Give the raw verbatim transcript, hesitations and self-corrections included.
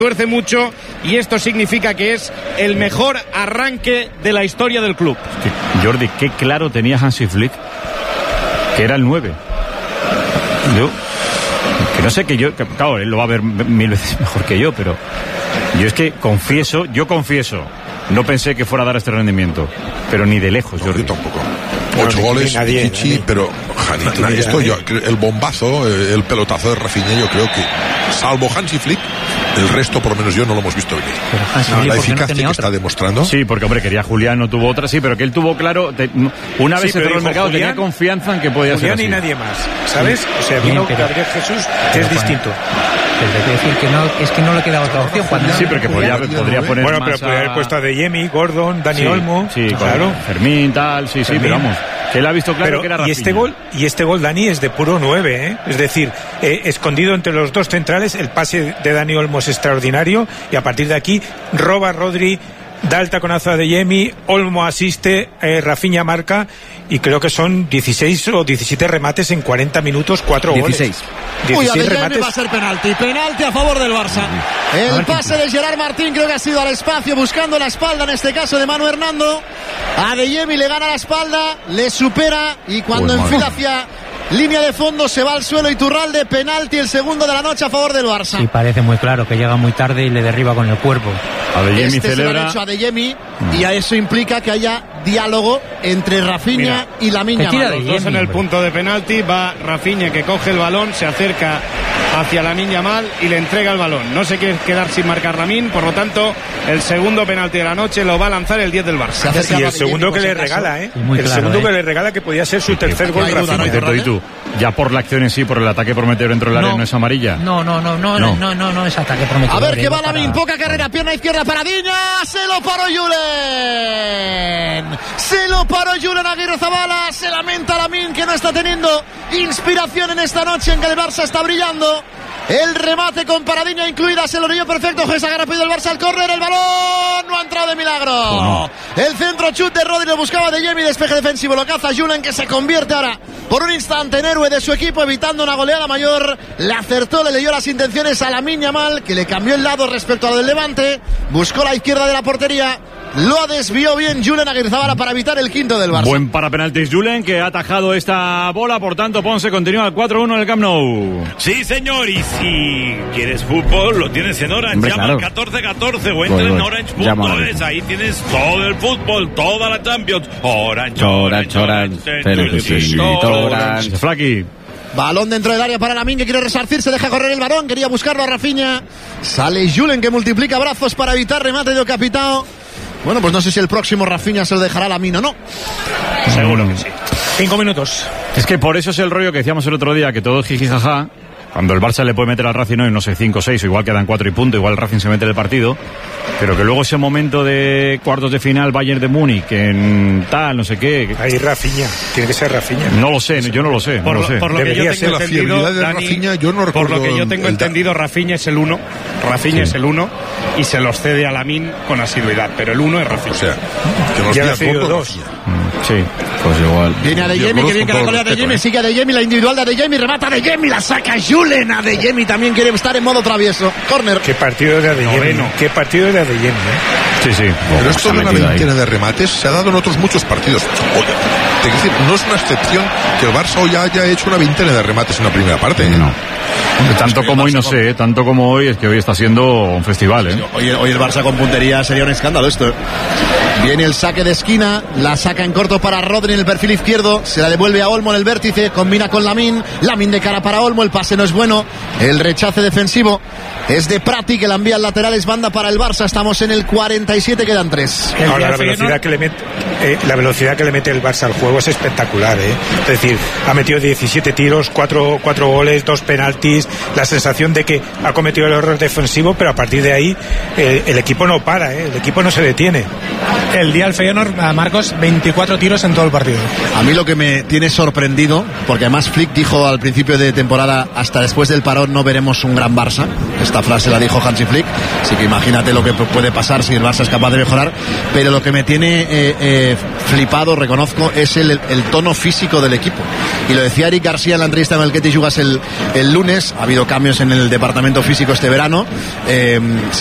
tuerce mucho y esto significa que es el mejor arranque de la historia del club. Que, Jordi, qué claro tenía Hansi Flick que era el nueve. Yo, que no sé que yo, que, claro, él lo va a ver mil veces mejor que yo, pero yo es que confieso, yo confieso, no pensé que fuera a dar este rendimiento, pero ni de lejos, Jordi. Yo tampoco. Ocho no, goles, nadie, Pichichi, nadie. Pero Jani, nadie, esto nadie. Yo, el bombazo, el pelotazo de Rafinha, yo creo que, salvo Hansi Flick, el resto, por lo menos yo, no lo hemos visto venir. No, la eficacia no que está demostrando. Sí, porque, hombre, quería Julián, no tuvo otra, sí, pero que él tuvo claro, te, una vez sí, se cerró el mercado, Julián, tenía confianza en que podía Julián ser así. Julián y nadie más, ¿sabes? Sí. O sea, vino Bien, Gabriel Jesús, que es distinto. Pero hay que decir que no, es que no le queda otra opción. Cuando sí, pero que podría, podría poner bueno, más pero podría haber puesto a Adeyemi, Gordon, Dani sí, Olmo, sí, claro. Fermín, tal, sí, Fermín. Sí, pero vamos, que él ha visto claro pero, que era y Rafinha. este gol, y este gol, Dani, es de puro nueve, ¿eh? Es decir, eh, escondido entre los dos centrales, el pase de Dani Olmo es extraordinario, y a partir de aquí, roba Rodri, da el taconazo a Adeyemi, Olmo asiste, eh, Rafinha marca, y creo que son dieciséis o diecisiete remates en cuarenta minutos, cuatro dieciséis. Goles. dieciséis. Uy, remates. Va a ser penalti, penalti a favor del Barça. El pase de Gerard Martín creo que ha sido al espacio, buscando la espalda, en este caso de Manu Hernando. Adeyemi le gana la espalda, le supera, y cuando Uy, enfila hacia línea de fondo se va al suelo Iturralde, penalti, el segundo de la noche a favor del Barça. Sí, parece muy claro que llega muy tarde y le derriba con el cuerpo. Adeyemi este celebra. Se lo ha hecho a Adeyemi, mm. y a eso implica que haya diálogo entre Rafinha Mira, y Lamine Yamal. Los dos en el punto de penalti, va Rafinha que coge el balón, se acerca hacia Lamine Yamal y le entrega el balón. No se quiere quedar sin marcar Lamine, por lo tanto, el segundo penalti de la noche lo va a lanzar el diez del Barça. Y el segundo que le regala, ¿eh? El claro, segundo ¿eh? que le regala, que podía ser su tercer gol. Rafinha. ¿Tú? Ya por la acción en sí, por el ataque prometedor dentro del área, no, no es amarilla. No, no, no, no, no, no, no, no es ataque prometedor. A ver qué va Lamine, poca carrera, pierna izquierda para Diña, se lo paró Julen. Se lo paró Julen Aguirre Zabala, se lamenta Lamine que no está teniendo inspiración en esta noche en que el Barça está brillando. El remate con Paradiña incluida, se lo dio perfecto. Juez agarra rápido el Barça al córner, el balón no ha entrado de milagro. Oh, no. El centro chut de Rodri lo buscaba Adeyemi, despeje defensivo, lo caza Julen, que se convierte ahora por un instante en héroe de su equipo, evitando una goleada mayor. Le acertó, le leyó las intenciones a Lamine Yamal, que le cambió el lado respecto al del Levante, buscó la izquierda de la portería, lo desvió bien Julen Aguirre Zabala para evitar el quinto del Barça. Buen para penaltis Julen, que ha atajado esta bola, por tanto Ponce continúa al cuatro uno en el Camp Nou. Sí, señor, y si quieres fútbol, lo tienes en Orange. Hombre, llama claro. al catorce catorce o entra en orange punto es, ahí tienes todo el fútbol, toda la Champions. Orange, Orange, Orange, Orange, Orange. Flaky. Balón dentro del área para Lamine, que quiere resarcir, se deja correr el balón, quería buscarlo a Rafinha. Sale Julen, que multiplica brazos para evitar remate de Ocapitao. Bueno, pues no sé si el próximo Rafinha se lo dejará a Lamine o no. Seguro que sí. Cinco minutos. Es que por eso es el rollo que decíamos el otro día, que todo es jijijaja. Cuando el Barça le puede meter al Racing hoy, no sé, cinco o seis, o igual quedan cuatro y punto, igual el Racing se mete en el partido, pero que luego ese momento de cuartos de final, Bayern de Múnich, en tal, no sé qué. Ahí Rafinha, tiene que ser Rafinha. No lo sé, yo no lo sé, por no lo, lo sé. Por lo que yo tengo entendido, de Dani, Rafinha, yo no por lo que yo tengo entendido, Rafinha es el uno, Rafinha sí. es el uno, y se los cede a Lamine con asiduidad, pero el uno es Rafinha. O sea, que nos ya ha sido dos. Sí, pues igual. Viene Adeyemi, que bien que la colea Adeyemi, sigue Adeyemi, la individual de Adeyemi, remata Adeyemi, la saca Julen. Adeyemi también quiere estar en modo travieso. Corner. Qué partido de Adeyemi, no. Qué partido de Adeyemi, ¿eh? Sí, sí. Pero esto de una veintena de remates se ha dado en otros muchos partidos. Oye, te quiero decir, no es una excepción que el Barça hoy haya hecho una veintena de remates en la primera parte, ¿eh? No. Tanto como hoy, no sé, ¿eh? Tanto como hoy, es que hoy está siendo un festival, ¿eh? Hoy, hoy el Barça con puntería sería un escándalo esto. Viene el saque de esquina, la saca en corto para Rodri en el perfil izquierdo, se la devuelve a Olmo en el vértice, combina con Lamine, Lamine de cara para Olmo, el pase no es bueno, el rechace defensivo es de Prati, que la envía al lateral, es banda para el Barça, estamos en el cuarenta y siete, quedan tres. Ahora la velocidad que le mete, eh, la velocidad que le mete el Barça al juego es espectacular, ¿eh? Es decir, ha metido diecisiete tiros, cuatro goles, dos penaltis, la sensación de que ha cometido el error defensivo, pero a partir de ahí eh, el equipo no para, ¿eh? El equipo no se detiene. El día del Feyenoord, Marcos, veinticuatro tiros en todo el partido. A mí lo que me tiene sorprendido, porque además Flick dijo al principio de temporada, hasta después del parón no veremos un gran Barça. Esta frase la dijo Hansi Flick, así que imagínate lo que puede pasar si el Barça es capaz de mejorar. Pero lo que me tiene eh, eh, flipado, reconozco, es el, el tono físico del equipo. Y lo decía Eric García en la entrevista con el que te jugas el, el lunes. Ha habido cambios en el departamento físico este verano. Eh,